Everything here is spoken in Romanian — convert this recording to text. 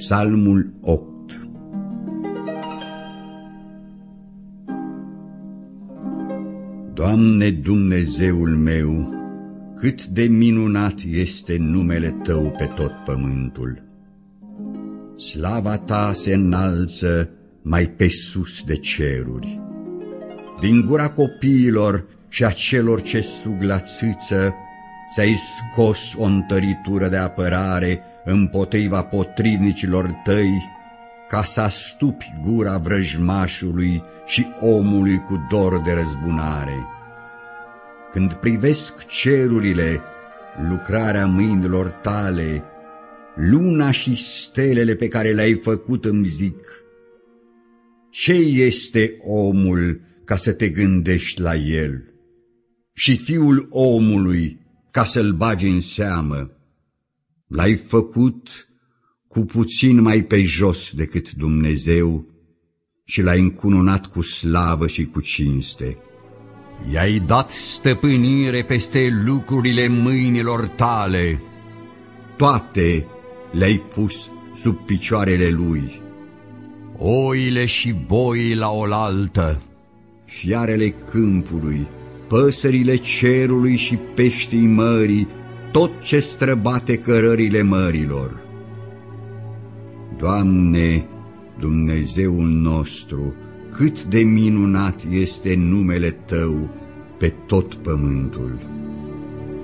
Psalmul 8. Doamne Dumnezeul meu, cât de minunat este numele Tău pe tot pământul! Slava Ta se înalță mai pe sus de ceruri. Din gura copiilor și a celor ce sug la țâță, ți-ai scos o întăritură de apărare împotriva potrivnicilor Tăi, ca să astupi gura vrăjmașului și omului cu dor de răzbunare. Când privesc cerurile, lucrarea mâinilor Tale, luna și stelele pe care le-ai făcut, îmi zic: ce este omul ca să te gândești la el, și fiul omului ca să-l bagi în seamă? L-ai făcut cu puțin mai pe jos decât Dumnezeu și l-ai încununat cu slavă și cu cinste. I-ai dat stăpânire peste lucrurile mâinilor Tale, toate le-ai pus sub picioarele lui. Oile și boii la oaltă, fiarele câmpului, păsările cerului și peștii mării, tot ce străbate cărările mărilor. Doamne, Dumnezeul nostru, cât de minunat este numele Tău pe tot pământul!